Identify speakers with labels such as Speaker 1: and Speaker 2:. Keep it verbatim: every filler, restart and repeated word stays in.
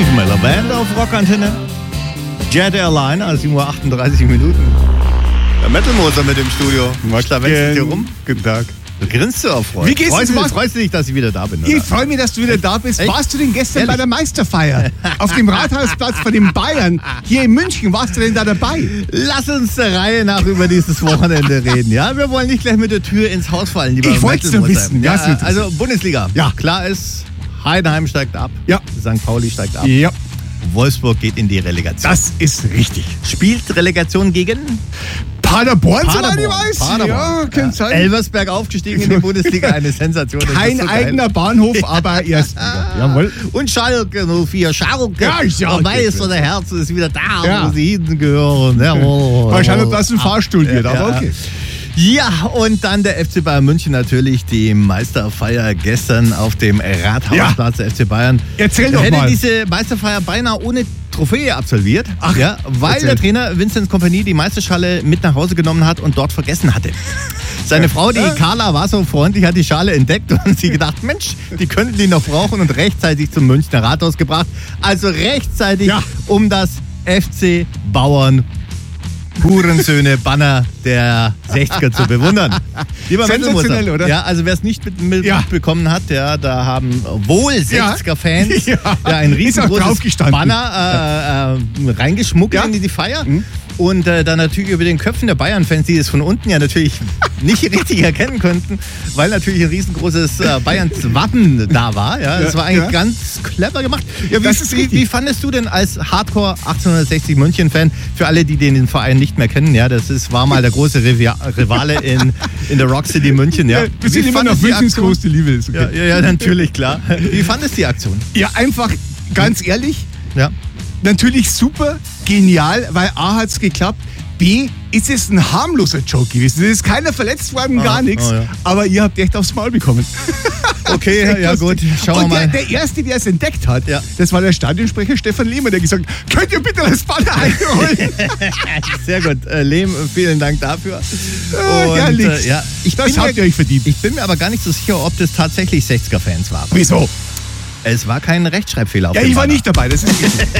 Speaker 1: Steve Miller Band auf Rockantenne. Jet Airliner, sieben Uhr achtunddreißig Minuten. Der Metal-Moser mit dem Studio. Da wechselt hier rum.
Speaker 2: Guten Tag.
Speaker 1: Du grinst du auf Freude.
Speaker 2: Wie geht's
Speaker 1: freust
Speaker 2: dir?
Speaker 1: Du, freust du dich, dass ich wieder da bin? Oder?
Speaker 2: Ich freue mich, dass du wieder da bist.
Speaker 1: Echt?
Speaker 2: Warst du denn gestern
Speaker 1: Ehrlich?
Speaker 2: bei der Meisterfeier? Auf dem Rathausplatz von den Bayern hier in München. Warst du denn da dabei?
Speaker 1: Lass uns der Reihe nach über dieses Wochenende reden. Ja, wir wollen nicht gleich mit der Tür ins Haus fallen, lieber
Speaker 2: Ich wollte es nur
Speaker 1: Metal-Moser.
Speaker 2: wissen.
Speaker 1: Ja,
Speaker 2: Ja, es
Speaker 1: also Bundesliga.
Speaker 2: Ja.
Speaker 1: Klar ist, Heidenheim steigt ab.
Speaker 2: Ja.
Speaker 1: Sankt Pauli steigt ab.
Speaker 2: Ja,
Speaker 1: Wolfsburg geht in die Relegation.
Speaker 2: das ist richtig.
Speaker 1: Spielt Relegation gegen
Speaker 2: Paderborn, soweit ich
Speaker 1: Paderborn.
Speaker 2: weiß.
Speaker 1: Paderborn.
Speaker 2: Ja, kann
Speaker 1: Ja.
Speaker 2: sein.
Speaker 1: Elversberg aufgestiegen in die Bundesliga, eine Sensation. Das
Speaker 2: Kein
Speaker 1: ist so geil.
Speaker 2: eigener Bahnhof, aber Erstliga. Jawohl.
Speaker 1: Und Schalke null vier. Schalke,
Speaker 2: Ja, Schalke.
Speaker 1: der Meister der Herzen, ist wieder da,
Speaker 2: Ja.
Speaker 1: wo sie hingehören. Jawohl.
Speaker 2: Mal schauen, ob das ein Fahrstuhl wird, aber
Speaker 1: Ja.
Speaker 2: okay.
Speaker 1: Ja, und dann der F C Bayern München natürlich, die Meisterfeier gestern auf dem Rathausplatz der F C Bayern.
Speaker 2: Erzähl doch
Speaker 1: hätte
Speaker 2: mal.
Speaker 1: diese Meisterfeier beinahe ohne Trophäe absolviert,
Speaker 2: Ach,
Speaker 1: ja, weil
Speaker 2: erzähl.
Speaker 1: der Trainer Vincent Kompany die Meisterschale mit nach Hause genommen hat und dort vergessen hatte. Seine Frau, die
Speaker 2: Ja.
Speaker 1: Carla, war so freundlich, hat die Schale entdeckt und sie gedacht, Mensch, die könnten die noch brauchen und rechtzeitig zum Münchner Rathaus gebracht. Also rechtzeitig,
Speaker 2: Ja.
Speaker 1: um das F C Bauern Hurensöhne Banner der sechziger zu bewundern. Lieber
Speaker 2: Sensationell,
Speaker 1: Metal-Moser.
Speaker 2: oder?
Speaker 1: Ja, also wer es nicht mit, mit
Speaker 2: Ja.
Speaker 1: mitbekommen hat, ja, da haben wohl
Speaker 2: Ja.
Speaker 1: sechziger-Fans
Speaker 2: Ja.
Speaker 1: ja, ein
Speaker 2: Ist auch
Speaker 1: riesengroßes
Speaker 2: draufgestanden.
Speaker 1: Banner äh, äh, reingeschmuggelt
Speaker 2: Ja.
Speaker 1: in die Feier.
Speaker 2: Mhm.
Speaker 1: Und äh, dann natürlich über den Köpfen der Bayern-Fans, die es von unten ja natürlich nicht richtig erkennen konnten, weil natürlich ein riesengroßes äh, Bayerns-Wappen da war. Ja, das
Speaker 2: Ja,
Speaker 1: war eigentlich
Speaker 2: ja.
Speaker 1: ganz clever gemacht. Ja, wie,
Speaker 2: Das ist
Speaker 1: wie,
Speaker 2: richtig.
Speaker 1: wie fandest du denn als Hardcore achtzehnhundertsechzig München-Fan, für alle, die den Verein nicht mehr kennen, ja, das ist, war mal der große Rivi- Rivale in, in der Rock City München. Ja.
Speaker 2: Wir sind
Speaker 1: Wie
Speaker 2: immer noch
Speaker 1: fandest du die
Speaker 2: Münchens
Speaker 1: Aktion?
Speaker 2: größte Liebe. Ist okay.
Speaker 1: Ja, ja, ja, natürlich, klar. Wie fandest du die Aktion?
Speaker 2: Ja, einfach ganz ehrlich,
Speaker 1: Ja.
Speaker 2: natürlich super, genial, weil A hat es geklappt, B ist es ein harmloser Joke gewesen. Es ist keiner verletzt worden,
Speaker 1: Ah,
Speaker 2: gar nichts,
Speaker 1: ah, ja.
Speaker 2: aber ihr habt echt aufs Maul bekommen.
Speaker 1: Okay,
Speaker 2: Das ist
Speaker 1: ja
Speaker 2: echt
Speaker 1: gut,
Speaker 2: lustig.
Speaker 1: schauen wir
Speaker 2: Und
Speaker 1: mal.
Speaker 2: der, der Erste, der es entdeckt hat,
Speaker 1: Ja.
Speaker 2: das war der Stadionsprecher Stefan Lehmann, der gesagt hat, könnt ihr bitte das Banner einholen?
Speaker 1: Sehr gut. Äh, Lehm, vielen Dank dafür.
Speaker 2: Ah, herrlich.
Speaker 1: äh, ja, ich
Speaker 2: Das
Speaker 1: bin
Speaker 2: habt
Speaker 1: mir-
Speaker 2: ihr euch verdient.
Speaker 1: Ich bin mir aber gar nicht so sicher, ob das tatsächlich sechziger-Fans waren.
Speaker 2: Wieso?
Speaker 1: Es war kein Rechtschreibfehler auf
Speaker 2: Ja,
Speaker 1: dem
Speaker 2: ich war
Speaker 1: Banner.
Speaker 2: nicht dabei, das ist richtig.